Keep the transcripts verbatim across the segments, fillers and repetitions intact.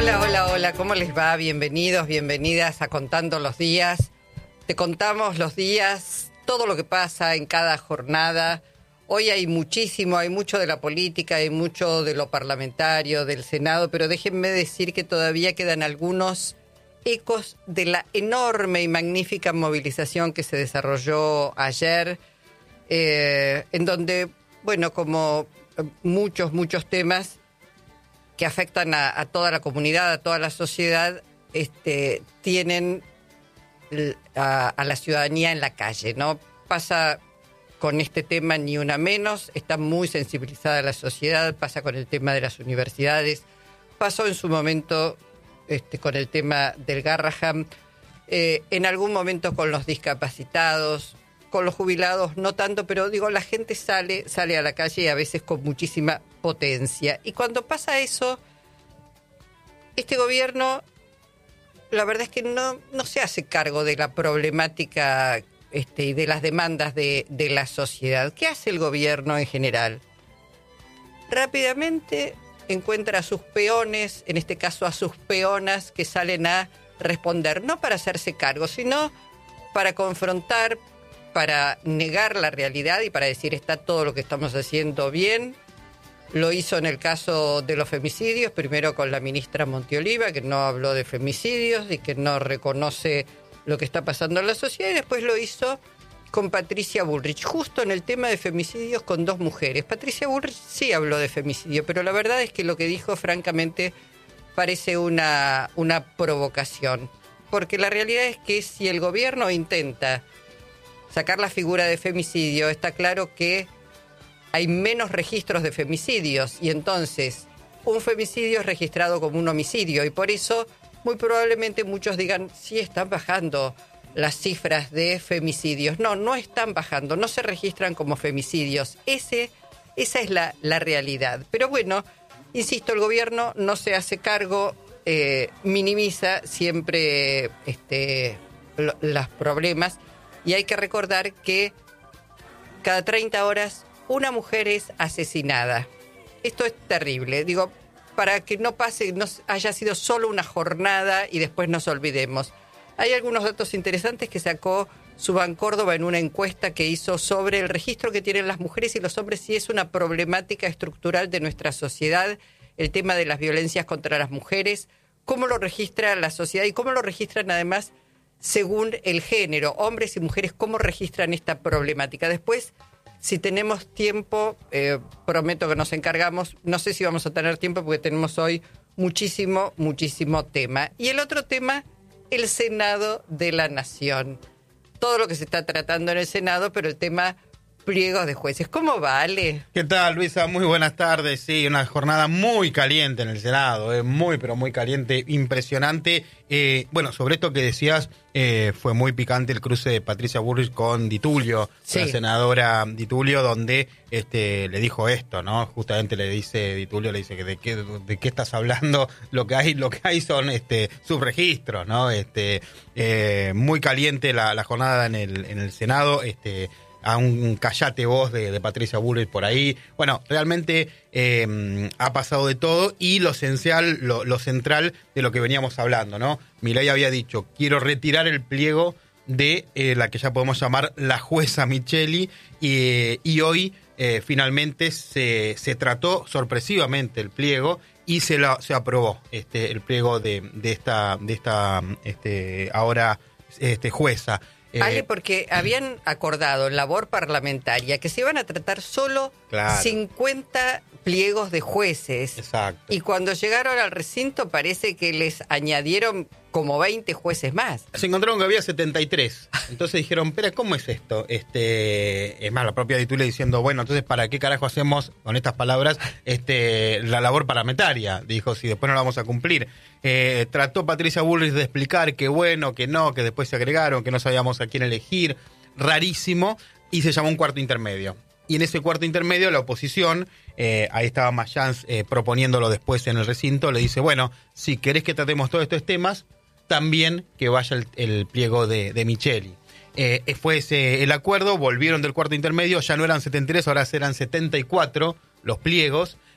Hola, hola, hola, ¿cómo les va? Bienvenidos, bienvenidas a Contando los Días. Te contamos los días, todo lo que pasa en cada jornada. Hoy hay muchísimo, hay mucho de la política, hay mucho de lo parlamentario, del Senado, pero déjenme decir que todavía quedan algunos ecos de la enorme y magnífica movilización que se desarrolló ayer, eh, en donde, bueno, como muchos, muchos temas que afectan a, a toda la comunidad, a toda la sociedad, este, tienen a, a la ciudadanía en la calle, ¿no? Pasa con este tema ni una menos, está muy sensibilizada la sociedad, pasa con el tema de las universidades, pasó en su momento este, con el tema del Garrahan, eh, en algún momento con los discapacitados, con los jubilados, no tanto, pero digo, la gente sale, sale a la calle y a veces con muchísima potencia. Y cuando pasa eso, este gobierno, la verdad es que no, no se hace cargo de la problemática este, y de las demandas de, de la sociedad. ¿Qué hace el gobierno en general? Rápidamente encuentra a sus peones, en este caso a sus peonas, que salen a responder, no para hacerse cargo, sino para confrontar, para negar la realidad y para decir está todo lo que estamos haciendo bien. Lo hizo en el caso de los femicidios, primero con la ministra Montioliva, que no habló de femicidios y que no reconoce lo que está pasando en la sociedad, y después lo hizo con Patricia Bullrich, justo en el tema de femicidios con dos mujeres. Patricia Bullrich sí habló de femicidio, pero la verdad es que lo que dijo, francamente, parece una, una provocación. Porque la realidad es que si el gobierno intenta sacar la figura de femicidio, está claro que hay menos registros de femicidios y entonces un femicidio es registrado como un homicidio y por eso muy probablemente muchos digan, sí están bajando las cifras de femicidios. No, no están bajando, no se registran como femicidios. Ese, esa es la, la realidad. Pero bueno, insisto, el gobierno no se hace cargo, eh, minimiza siempre este, lo, los problemas. Y hay que recordar que cada treinta horas una mujer es asesinada. Esto es terrible. Digo, para que no pase, no haya sido solo una jornada y después nos olvidemos. Hay algunos datos interesantes que sacó Suban Córdoba en una encuesta que hizo sobre el registro que tienen las mujeres y los hombres, si es una problemática estructural de nuestra sociedad, el tema de las violencias contra las mujeres, cómo lo registra la sociedad y cómo lo registran además según el género, hombres y mujeres, cómo registran esta problemática. Después, si tenemos tiempo, eh, prometo que nos encargamos, no sé si vamos a tener tiempo porque tenemos hoy muchísimo, muchísimo tema. Y el otro tema, el Senado de la Nación. Todo lo que se está tratando en el Senado, pero el tema pliegos de jueces. ¿Cómo va, Ale? ¿Qué tal, Luisa? Muy buenas tardes. Sí, una jornada muy caliente en el Senado, eh, muy, pero muy caliente, impresionante. Eh, bueno, sobre esto que decías, eh, fue muy picante el cruce de Patricia Bullrich con Di Tullio, sí. La senadora Di Tullio, donde este, le dijo esto, ¿no? Justamente le dice, Di Tullio le dice que de qué, de qué estás hablando, lo que hay, lo que hay son este, subregistros, ¿no? Este, eh, muy caliente la, la jornada en el, en el Senado, este, a un callate voz de, de Patricia Bullrich por ahí. Bueno, realmente eh, ha pasado de todo y lo esencial, lo, lo central de lo que veníamos hablando, ¿no? Milei había dicho, quiero retirar el pliego de eh, la que ya podemos llamar la jueza Micheli y, y hoy eh, finalmente se, se trató sorpresivamente el pliego y se, lo, se aprobó este, el pliego de, de esta, de esta este, ahora este, jueza. Ale, porque habían acordado en labor parlamentaria que se iban a tratar solo claro. cincuenta pliegos de jueces. Exacto. Y cuando llegaron al recinto parece que les añadieron como veinte jueces más. Se encontraron que había setenta y tres. Entonces dijeron, espera, ¿cómo es esto? Este, es más, la propia Di Tullio diciendo, bueno, entonces, ¿para qué carajo hacemos, con estas palabras, este, la labor parlamentaria? Dijo, si después no la vamos a cumplir. Eh, trató Patricia Bullrich de explicar que bueno, que no, que después se agregaron, que no sabíamos a quién elegir. Rarísimo. Y se llamó un cuarto intermedio. Y en ese cuarto intermedio la oposición, eh, ahí estaba Mayans eh, proponiéndolo después en el recinto, le dice, bueno, si querés que tratemos todos estos temas, también que vaya el, el pliego de, de Micheli. Eh, fue ese el acuerdo, volvieron del cuarto intermedio, ya no eran setenta y tres, ahora eran setenta y cuatro los pliegos,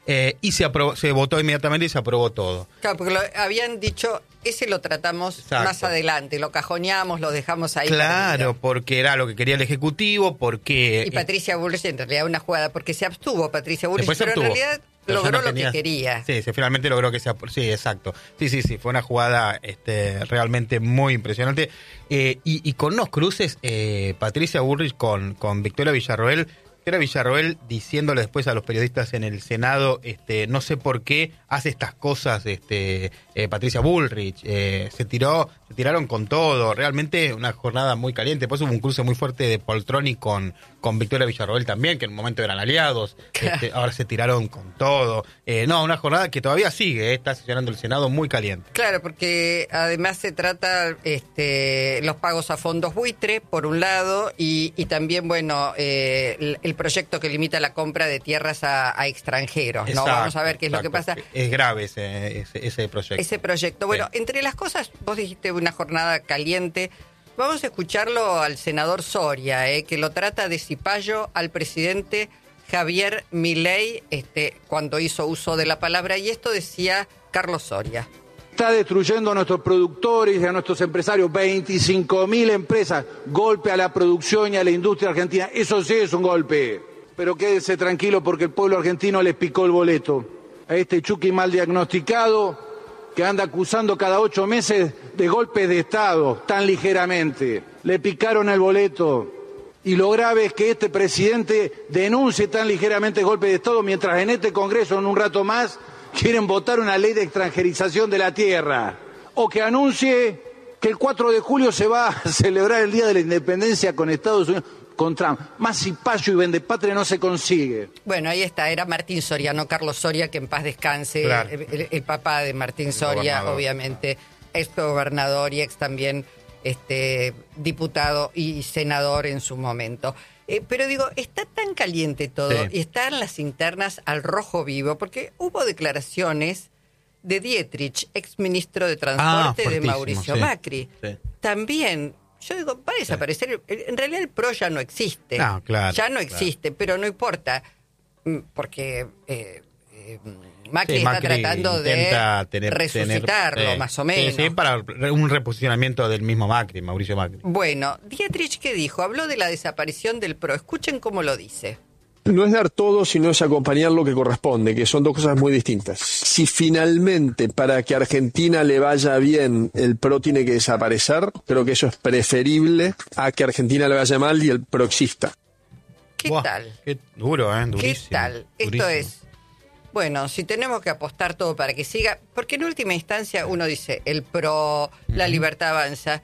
eh, y se aprobó, se votó inmediatamente y se aprobó todo. Claro, porque lo, habían dicho, ese lo tratamos Exacto. más adelante, lo cajoneamos, lo dejamos ahí. Claro, perdido. porque era lo que quería el Ejecutivo, porque... Y Patricia Bullrich en realidad una jugada, porque se abstuvo Patricia Bullrich, Después se pero abstuvo. en realidad Pero ya logró no lo tenía- que quería. Sí, sí, finalmente logró que sea... Sí, exacto. Sí, sí, sí, fue una jugada este, realmente muy impresionante. Eh, y, y con unos cruces, eh, Patricia Bullrich con, con Victoria Villarroel, Victoria Villarroel diciéndole después a los periodistas en el Senado, este, no sé por qué hace estas cosas este, eh, Patricia Bullrich, eh, se tiró, se tiraron con todo, realmente una jornada muy caliente. Después hubo un cruce muy fuerte de Poltroni con, con Victoria Villarroel también, que en un momento eran aliados, este, ahora se tiraron con todo. Eh, no, una jornada que todavía sigue, eh, está sesionando el Senado muy caliente. Claro, porque además se trata este, los pagos a fondos buitre, por un lado, y, y también, bueno, eh, el, el proyecto que limita la compra de tierras a, a extranjeros. Exacto, ¿no? Vamos a ver qué es lo que exacto. pasa. Es grave ese, ese, ese proyecto. Ese proyecto. Bueno, Sí. entre las cosas, vos dijiste una jornada caliente. Vamos a escucharlo al senador Soria, eh, que lo trata de cipayo al presidente Javier Milei este, cuando hizo uso de la palabra. Y esto decía Carlos Soria. Está destruyendo a nuestros productores y a nuestros empresarios, veinticinco mil empresas, golpe a la producción y a la industria argentina. Eso sí es un golpe. Pero quédese tranquilo porque el pueblo argentino les picó el boleto. A este Chucky mal diagnosticado que anda acusando cada ocho meses de golpes de Estado, tan ligeramente. Le picaron el boleto. Y lo grave es que este presidente denuncie tan ligeramente golpes de Estado mientras en este Congreso, en un rato más, quieren votar una ley de extranjerización de la tierra. O que anuncie que el cuatro de julio se va a celebrar el Día de la Independencia con Estados Unidos, con Trump. Más cipayo y vendepatria no se consigue. Bueno, ahí está, era Martín Soria, no Carlos Soria, que en paz descanse, Claro. el, el- el papá de Martín El Soria, gobernador. obviamente, ex gobernador y ex también este, diputado y senador en su momento. Eh, pero digo, está tan caliente todo Sí. y están las internas al rojo vivo, porque hubo declaraciones de Dietrich, ex ministro de Transporte de fuertísimo, Mauricio sí. Macri. Sí. También, yo digo, va a desaparecer. En realidad el PRO ya no existe. No, claro, ya no claro. existe, pero no importa, mm, porque eh, eh, Macri Sí, está Macri tratando de intenta tener- resucitarlo, tener- sí. más o menos. Sí, sí, para un reposicionamiento del mismo Macri, Mauricio Macri. Bueno, Dietrich, ¿qué dijo? Habló de la desaparición del PRO. Escuchen cómo lo dice. No es dar todo, sino es acompañar lo que corresponde, que son dos cosas muy distintas. Si finalmente para que a Argentina le vaya bien el PRO tiene que desaparecer, creo que eso es preferible a que a Argentina le vaya mal y el PRO exista. ¿Qué Buah, tal? Qué duro, ¿eh? ¿Qué Durísimo. tal? Esto durísimo. es, bueno, si tenemos que apostar todo para que siga, porque en última instancia uno dice, el PRO, la libertad avanza,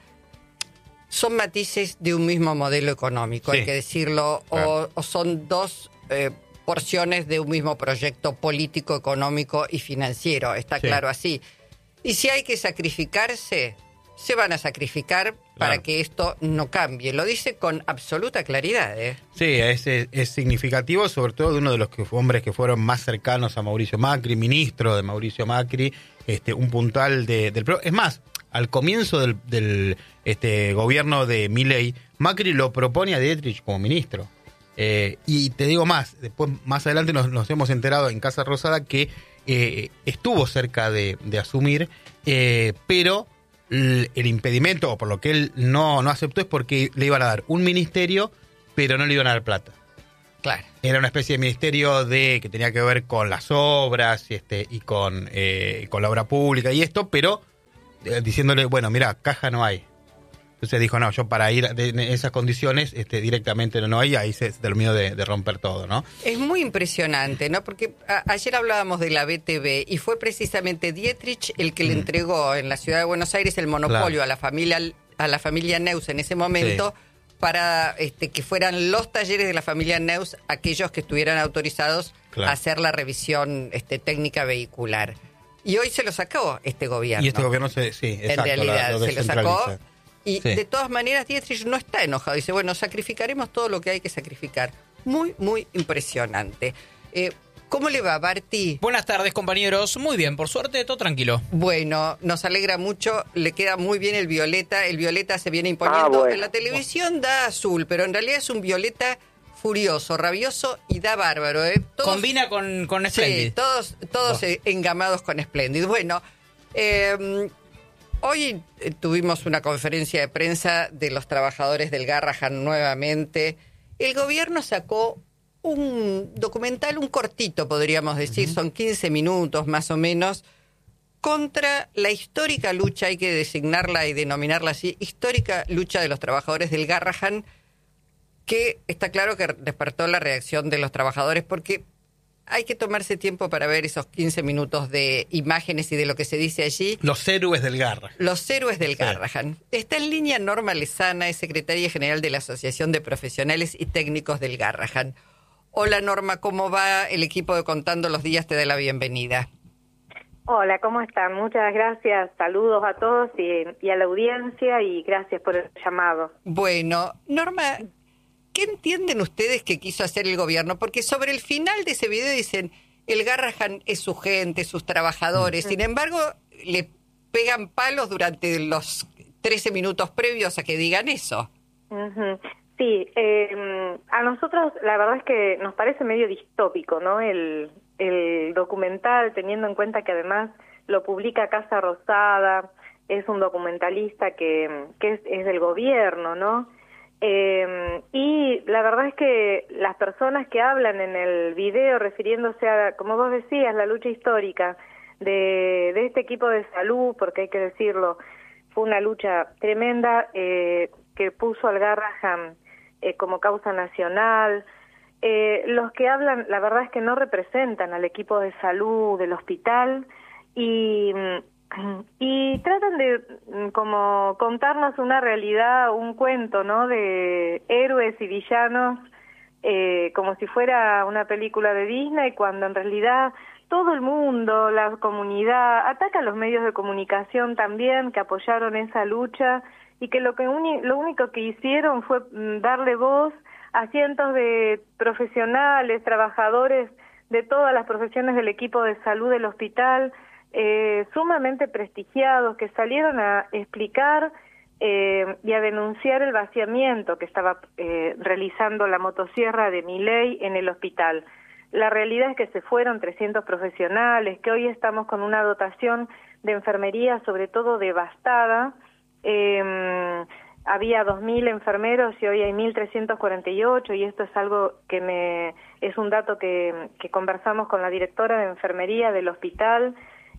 son matices de un mismo modelo económico, Sí. hay que decirlo, o, Claro. o son dos eh, porciones de un mismo proyecto político, económico y financiero, está Sí. claro así. Y si hay que sacrificarse, se van a sacrificar para Claro. que esto no cambie. Lo dice con absoluta claridad, ¿eh? Sí, es, es, es significativo, sobre todo de uno de los que, hombres que fueron más cercanos a Mauricio Macri, ministro de Mauricio Macri, este, un puntal de, del PRO. Es más, al comienzo del, del este, gobierno de Milei, Macri lo propone a Dietrich como ministro. Eh, y te digo más, después más adelante nos, nos hemos enterado en Casa Rosada que eh, estuvo cerca de, de asumir, eh, pero el, el impedimento, o por lo que él no, no aceptó, es porque le iban a dar un ministerio, pero no le iban a dar plata. Claro. Era una especie de ministerio de que tenía que ver con las obras este, y con, eh, con la obra pública y esto, pero eh, diciéndole, bueno, mira, caja no hay. Entonces dijo, no, yo para ir de, en esas condiciones este, directamente no, no hay, ahí se terminó de, de romper todo, ¿no? Es muy impresionante, ¿no? Porque a- ayer hablábamos de la B T V y fue precisamente Dietrich el que le entregó en la ciudad de Buenos Aires el monopolio Claro. a la familia a la familia Neus en ese momento para este, que fueran los talleres de la familia Neus aquellos que estuvieran autorizados Claro. a hacer la revisión este, técnica vehicular. Y hoy se lo sacó este gobierno. Y este gobierno se, sí, exacto, en realidad la- lo se lo sacó. descentraliza. Y Sí. de todas maneras Dietrich no está enojado. Dice, bueno, sacrificaremos todo lo que hay que sacrificar. Muy, muy impresionante. Eh, ¿Cómo le va, Barty? Buenas tardes, compañeros. Muy bien, por suerte, todo tranquilo. Bueno, nos alegra mucho. Le queda muy bien el violeta. El violeta se viene imponiendo. Ah, bueno. En la televisión da azul, pero en realidad es un violeta furioso, rabioso y da bárbaro. ¿eh? Todos, Combina con, con Splendid. Sí, todos, todos oh. engamados con Splendid. Bueno, eh, hoy tuvimos una conferencia de prensa de los trabajadores del Garrahan nuevamente. El gobierno sacó un documental, un cortito podríamos decir, uh-huh. son quince minutos más o menos, contra la histórica lucha, hay que designarla y denominarla así, histórica lucha de los trabajadores del Garrahan, que está claro que despertó la reacción de los trabajadores, porque hay que tomarse tiempo para ver esos quince minutos de imágenes y de lo que se dice allí. Los héroes del Garrahan. Los héroes del Garrahan. Sí. Está en línea Norma Lezana, es secretaria general de la Asociación de Profesionales y Técnicos del Garrahan. Hola Norma, ¿cómo va? El equipo de Contando los Días te da la bienvenida. Hola, ¿cómo están? Muchas gracias, saludos a todos y, y a la audiencia y gracias por el llamado. Bueno, Norma, ¿qué entienden ustedes que quiso hacer el gobierno? Porque sobre el final de ese video dicen, el Garrahan es su gente, sus trabajadores, uh-huh. sin embargo, le pegan palos durante los trece minutos previos a que digan eso. Uh-huh. Sí, eh, a nosotros la verdad es que nos parece medio distópico, ¿no? El, el documental, teniendo en cuenta que además lo publica Casa Rosada, es un documentalista que, que es, es del gobierno, ¿no? Eh, y la verdad es que las personas que hablan en el video refiriéndose a, como vos decías, la lucha histórica de, de este equipo de salud, porque hay que decirlo, fue una lucha tremenda eh, que puso al Garrahan eh, como causa nacional. Eh, los que hablan, la verdad es que no representan al equipo de salud del hospital y... y tratan de como contarnos una realidad, un cuento, ¿no? De héroes y villanos, eh, como si fuera una película de Disney, cuando en realidad todo el mundo, la comunidad, ataca a los medios de comunicación también que apoyaron esa lucha y que lo que uni- lo único que hicieron fue darle voz a cientos de profesionales, trabajadores de todas las profesiones del equipo de salud del hospital, Eh, sumamente prestigiados, que salieron a explicar eh, y a denunciar el vaciamiento que estaba eh, realizando la motosierra de Milei en el hospital. La realidad es que se fueron trescientos profesionales, que hoy estamos con una dotación de enfermería sobre todo devastada. Eh, había dos mil enfermeros y hoy hay mil trescientos cuarenta y ocho, y esto es algo que me es un dato que, que conversamos con la directora de enfermería del hospital.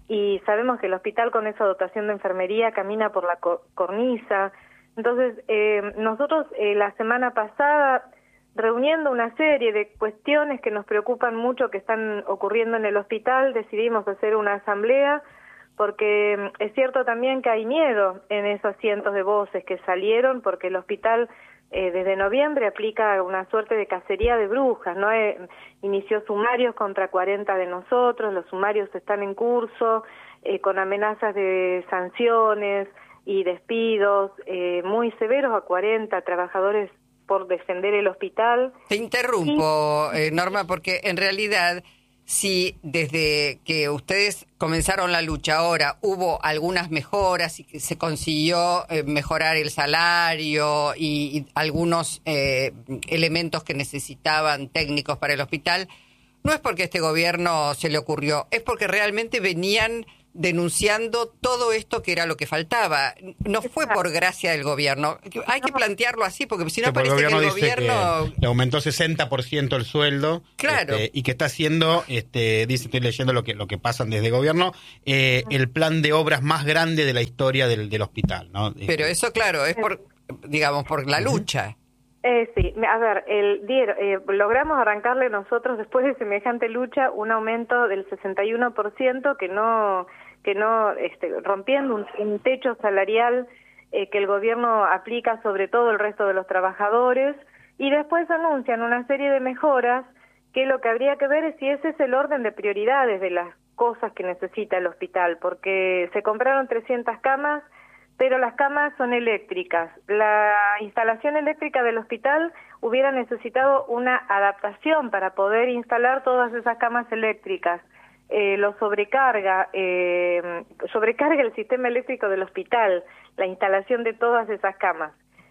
Y sabemos que el hospital con esa dotación de enfermería camina por la cor- cornisa. Entonces, eh, nosotros eh, la semana pasada, reuniendo una serie de cuestiones que nos preocupan mucho que están ocurriendo en el hospital, decidimos hacer una asamblea, porque es cierto también que hay miedo en esos cientos de voces que salieron, porque el hospital eh, desde noviembre aplica una suerte de cacería de brujas, ¿no? Eh, inició sumarios contra cuarenta de nosotros, los sumarios están en curso, eh, con amenazas de sanciones y despidos eh, muy severos a cuarenta trabajadores por defender el hospital. Te interrumpo, y... eh, Norma, porque en realidad, si desde que ustedes comenzaron la lucha ahora hubo algunas mejoras y que se consiguió eh, mejorar el salario y, y algunos eh, elementos que necesitaban técnicos para el hospital, no es porque a este gobierno se le ocurrió, es porque realmente venían denunciando todo esto que era lo que faltaba. No fue por gracia del gobierno. Hay que plantearlo así, porque si no sí, parece el que el dice gobierno... que le aumentó sesenta por ciento el sueldo. Claro. Este, y que está haciendo, este, dice, estoy leyendo lo que lo que pasan desde el gobierno, eh, el plan de obras más grande de la historia del, del hospital, ¿no? Pero eso, claro, es por, digamos, por la lucha. Eh, sí, a ver, el, eh, logramos arrancarle nosotros después de semejante lucha un aumento del sesenta y uno por ciento que no, que no este, rompiendo un, un techo salarial eh, que el gobierno aplica sobre todo el resto de los trabajadores, y después anuncian una serie de mejoras que lo que habría que ver es si ese es el orden de prioridades de las cosas que necesita el hospital, porque se compraron trescientas camas, pero las camas son eléctricas. La instalación eléctrica del hospital hubiera necesitado una adaptación para poder instalar todas esas camas eléctricas. Eh, lo sobrecarga, eh, sobrecarga el sistema eléctrico del hospital, la instalación de todas esas camas.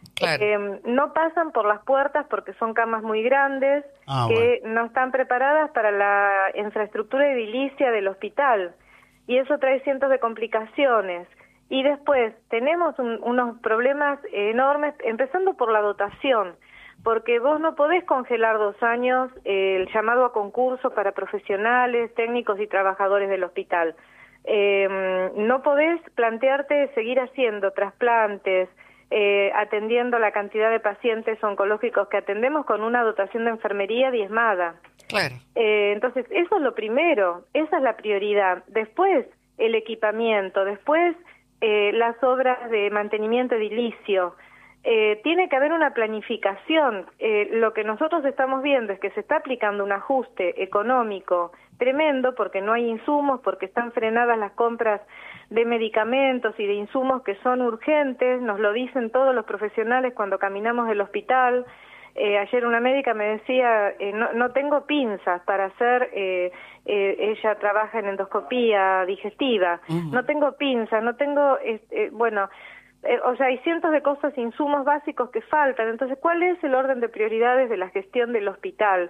Claro. Eh, no pasan por las puertas porque son camas muy grandes, Ah, que bueno. no están preparadas para la infraestructura edilicia del hospital. Y eso trae cientos de complicaciones. Y después tenemos un, unos problemas enormes, empezando por la dotación, porque vos no podés congelar dos años eh, el llamado a concursos para profesionales, técnicos y trabajadores del hospital. Eh, no podés plantearte seguir haciendo trasplantes, eh, atendiendo la cantidad de pacientes oncológicos que atendemos con una dotación de enfermería diezmada. Claro. Eh, entonces, eso es lo primero, esa es la prioridad. Después, el equipamiento, después eh, las obras de mantenimiento edilicio. Eh, tiene que haber una planificación. Eh, lo que nosotros estamos viendo es que se está aplicando un ajuste económico tremendo porque no hay insumos, porque están frenadas las compras de medicamentos y de insumos que son urgentes, nos lo dicen todos los profesionales cuando caminamos del hospital. Eh, ayer una médica me decía, eh, no, no tengo pinzas para hacer, eh, eh, ella trabaja en endoscopía digestiva, uh-huh. no tengo pinzas, no tengo, eh, eh, bueno... Eh, o sea, hay cientos de cosas, insumos básicos que faltan. Entonces, ¿cuál es el orden de prioridades de la gestión del hospital?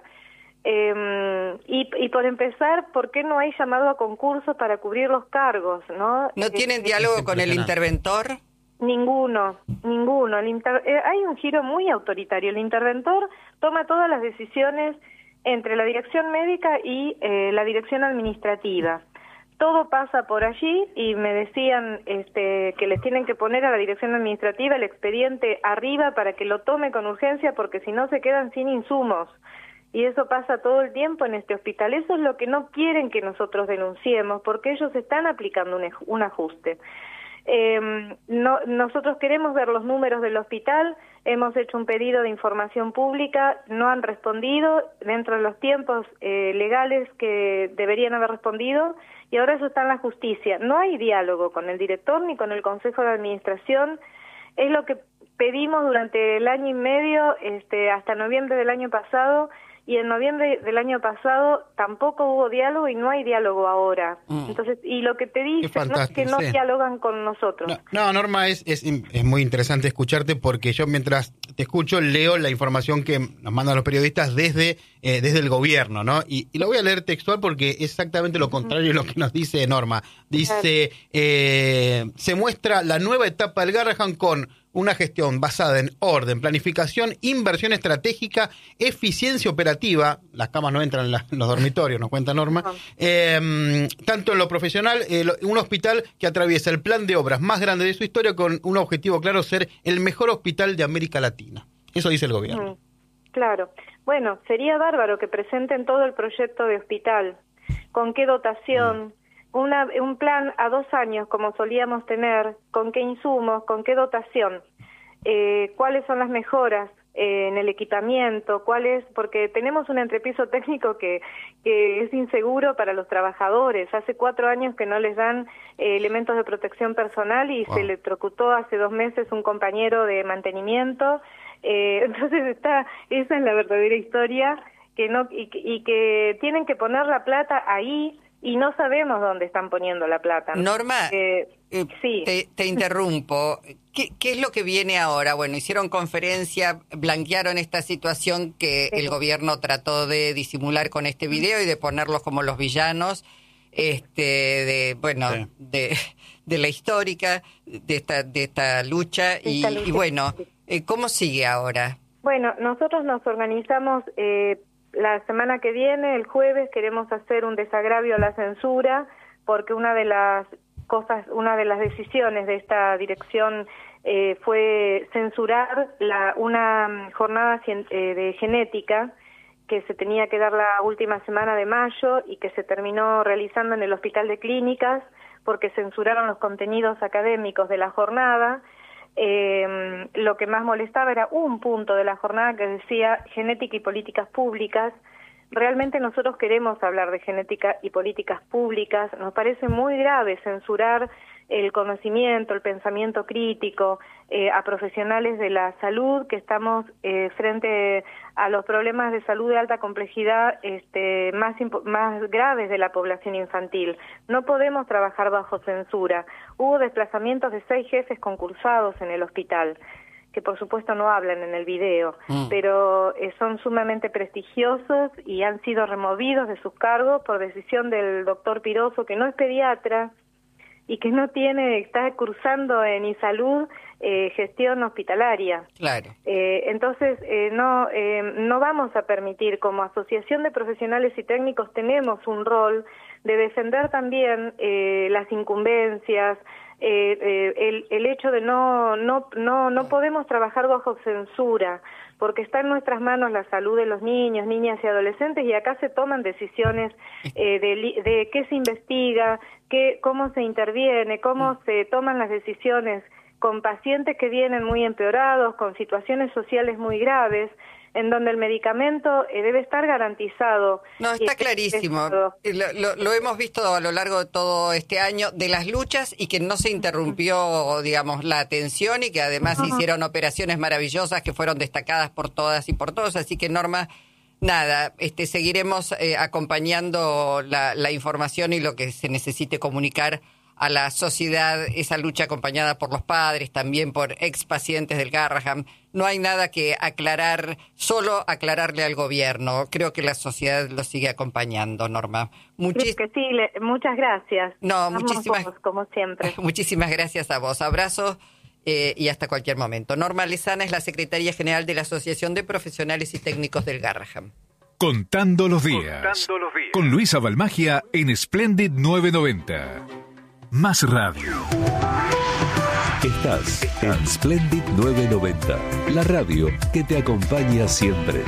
Eh, y, y por empezar, ¿por qué no hay llamado a concursos para cubrir los cargos? ¿No, ¿No tienen eh, diálogo con el interventor? Ninguno, ninguno. El inter, eh, hay un giro muy autoritario. El interventor toma todas las decisiones entre la dirección médica y eh, la dirección administrativa. Todo pasa por allí y me decían este, que les tienen que poner a la dirección administrativa el expediente arriba para que lo tome con urgencia porque si no se quedan sin insumos. Y eso pasa todo el tiempo en este hospital. Eso es lo que no quieren que nosotros denunciemos porque ellos están aplicando un, un ajuste. Eh, no, nosotros queremos ver los números del hospital, hemos hecho un pedido de información pública, no han respondido dentro de los tiempos eh, legales que deberían haber respondido y ahora eso está en la justicia. No hay diálogo con el director ni con el Consejo de Administración, es lo que pedimos durante el año y medio, este, hasta noviembre del año pasado, y en noviembre del año pasado tampoco hubo diálogo y no hay diálogo ahora. Mm. Entonces, y lo que te dicen no es que no sí. dialogan con nosotros. No, no Norma, es, es, es muy interesante escucharte porque yo mientras te escucho leo la información que nos mandan los periodistas desde, eh, desde el gobierno, ¿no? Y, y lo voy a leer textual porque es exactamente lo contrario de lo que nos dice Norma. Dice, eh, se muestra la nueva etapa del Garrahan con una gestión basada en orden, planificación, inversión estratégica, eficiencia operativa, las camas no entran en, la, en los dormitorios, nos cuenta Norma, eh, tanto en lo profesional, eh, un hospital que atraviesa el plan de obras más grande de su historia con un objetivo claro, ser el mejor hospital de América Latina. Eso dice el gobierno. Claro. Bueno, sería bárbaro que presenten todo el proyecto de hospital, con qué dotación, mm. Una, un plan a dos años como solíamos tener, con qué insumos, con qué dotación, eh, cuáles son las mejoras eh, en el equipamiento, cuáles, porque tenemos un entrepiso técnico que, que es inseguro para los trabajadores. Hace cuatro años que no les dan eh, elementos de protección personal y wow. se electrocutó hace dos meses un compañero de mantenimiento. Eh, entonces está, esa es la verdadera historia que no y, y que tienen que poner la plata ahí. Y no sabemos dónde están poniendo la plata. Norma, eh, eh, sí. te, te interrumpo. ¿Qué, ¿Qué es lo que viene ahora? Bueno, hicieron conferencia, blanquearon esta situación que sí. el gobierno trató de disimular con este video y de ponerlos como los villanos, este, de, bueno, sí. de, de la histórica, de esta, de esta lucha. Y, lucha. y bueno, eh, ¿cómo sigue ahora? Bueno, nosotros nos organizamos... Eh, La semana que viene, el jueves, queremos hacer un desagravio a la censura porque una de las cosas, una de las decisiones de esta dirección eh, fue censurar la, una jornada eh, de genética que se tenía que dar la última semana de mayo y que se terminó realizando en el Hospital de Clínicas porque censuraron los contenidos académicos de la jornada. Eh, lo que más molestaba era un punto de la jornada que decía genética y políticas públicas. Realmente nosotros queremos hablar de genética y políticas públicas. Nos parece muy grave censurar el conocimiento, el pensamiento crítico eh, a profesionales de la salud que estamos eh, frente a los problemas de salud de alta complejidad este, más, más graves de la población infantil. No podemos trabajar bajo censura. Hubo desplazamientos de seis jefes concursados en el hospital. que por supuesto no hablan en el video, Mm. pero eh, son sumamente prestigiosos y han sido removidos de sus cargos por decisión del doctor Piroso, que no es pediatra y que no tiene, está cursando en ISalud eh, gestión hospitalaria. Claro. Eh, entonces, eh, no, eh, no vamos a permitir, como Asociación de Profesionales y Técnicos tenemos un rol de defender también eh, las incumbencias, eh, eh, el, el hecho de no, no, no, no podemos trabajar bajo censura, porque está en nuestras manos la salud de los niños, niñas y adolescentes, y acá se toman decisiones eh, de, li- de qué se investiga, qué, cómo se interviene, cómo se toman las decisiones con pacientes que vienen muy empeorados, con situaciones sociales muy graves, en donde el medicamento eh, debe estar garantizado. No, está clarísimo. Lo, lo, lo hemos visto a lo largo de todo este año de las luchas y que no se interrumpió, digamos, la atención y que además se hicieron operaciones maravillosas que fueron destacadas por todas y por todos. Así que, Norma, nada, este, seguiremos eh, acompañando la, la información y lo que se necesite comunicar a la sociedad, esa lucha acompañada por los padres, también por expacientes del Garrahan. No hay nada que aclarar, solo aclararle al gobierno. Creo que la sociedad lo sigue acompañando, Norma. Muchis- que sí, le, muchas gracias. No, Vamos muchísimas, vos, como siempre. Muchísimas gracias a vos. Abrazos eh, y hasta cualquier momento. Norma Lezana es la Secretaria General de la Asociación de Profesionales y Técnicos del Garrahan. Contando los días. Contando los días. Con Luisa Balmagia en Splendid novecientos noventa. Más radio. Estás en Splendid novecientos noventa, la radio que te acompaña siempre.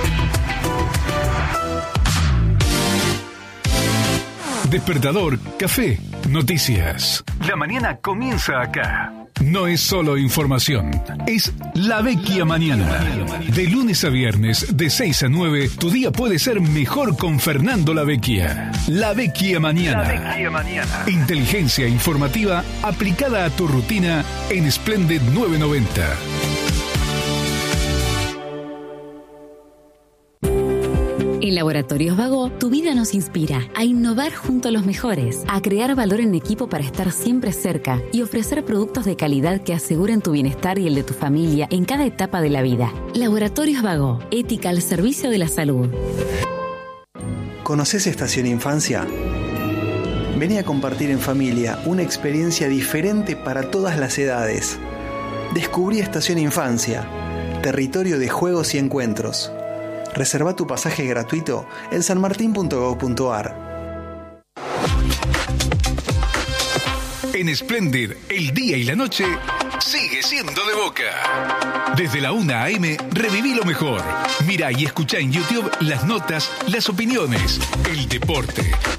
Despertador, café, noticias. La mañana comienza acá. No es solo información, es La Vecchia Mañana. De lunes a viernes, de seis a nueve, tu día puede ser mejor con Fernando La Vecchia. La Vecchia Mañana. La Vecchia Mañana. Inteligencia informativa aplicada a tu rutina en Splendid novecientos noventa. En Laboratorios Vago, tu vida nos inspira a innovar junto a los mejores, a crear valor en equipo para estar siempre cerca y ofrecer productos de calidad que aseguren tu bienestar y el de tu familia en cada etapa de la vida. Laboratorios Vago, ética al servicio de la salud. ¿Conoces Estación Infancia? Vení a compartir en familia una experiencia diferente para todas las edades. Descubrí Estación Infancia, territorio de juegos y encuentros. Reserva tu pasaje gratuito en sanmartin punto gob punto ar. En Splendid, el día y la noche sigue siendo de Boca. Desde la una a eme, reviví lo mejor. Mira y escucha en YouTube las notas, las opiniones, el deporte,